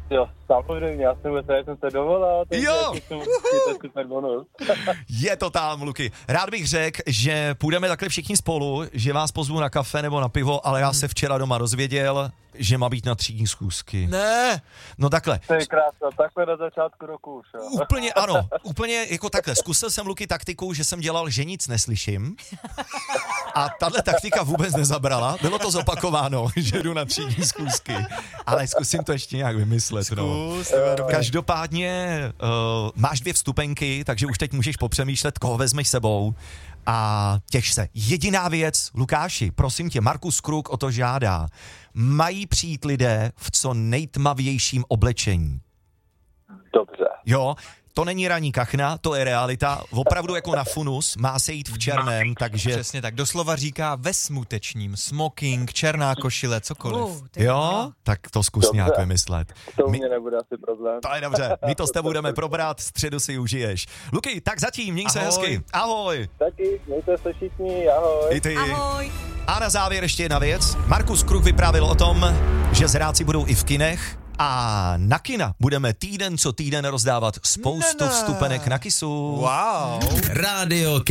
Jo, samozřejmě, já jsem se dovolal, takže Jo! je to super bonus. Je to tam, Luky. Rád bych řekl, že půjdeme takhle všichni spolu, že vás pozvu na kafe nebo na pivo, ale já se včera doma dozvěděl, že má být na třídní schůzky. Ne. No takhle. To je krásno, takhle na začátku roku už, jo. Úplně ano, úplně jako takhle. Zkusil jsem, Luky, taktiku, že jsem dělal, že nic neslyším. A tahle taktika vůbec nezabrala. Bylo to zopakováno, že jdu na třídní schůzky. Ale zkusím to ještě nějak vymyslet. Každopádně máš 2 vstupenky, takže už teď můžeš popřemýšlet, koho vezmeš sebou. A těš se. Jediná věc, Lukáši, prosím tě, Markus Kruk o to žádá. Mají přijít lidé v co nejtmavějším oblečení. Dobře. Jo, to není ranní kachna, to je realita. Opravdu jako na funus, má se jít v černém, takže... Přesně tak, doslova říká ve smutečním, smoking, černá košile, cokoliv. Jo, tak to zkus Dobře. nějak vymyslet. To u mě nebude asi problém. To je dobře, my to s tebou budeme probrat, středu si užiješ. Luky, tak zatím, měj se Ahoj. hezky. Ahoj. Taky, mějte se všichni, ahoj. I ty. Ahoj. A na závěr ještě jedna věc. Markus Kruk vyprávěl o tom, že zráci budou i v kinech a na kina budeme týden co týden rozdávat spoustu vstupenek na Kisu. Wow. Rádio